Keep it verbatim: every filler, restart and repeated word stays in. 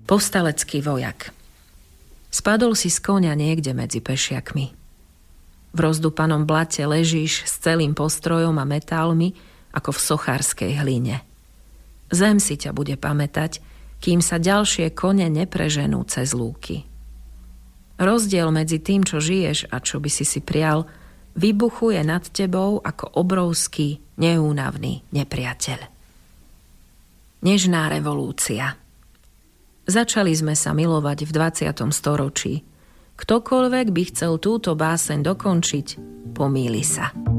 Povstalecký vojak. Spadol si z koňa niekde medzi pešiakmi. V rozdupanom blate ležíš s celým postrojom a metálmi, ako v sochárskej hline. Zem si ťa bude pamätať, kým sa ďalšie kone nepreženú cez lúky. Rozdiel medzi tým, čo žiješ a čo by si si prial, vybuchuje nad tebou ako obrovský, neúnavný nepriateľ. Nežná revolúcia. Začali sme sa milovať v dvadsiatom storočí. Ktokoľvek by chcel túto báseň dokončiť, pomýli sa.